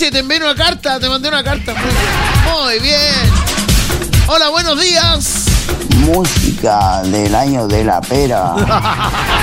Jessy, te envié una carta, te mandé una carta. Muy bien. Hola, buenos días. Música del año de la pera.